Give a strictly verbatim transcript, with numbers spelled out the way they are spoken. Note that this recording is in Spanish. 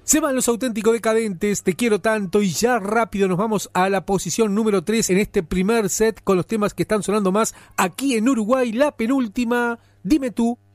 Se van los auténticos decadentes, te quiero tanto, y ya rápido nos vamos a la posición número tres en este primer set con los temas que están sonando más aquí en Uruguay, la penúltima, Dime Tú.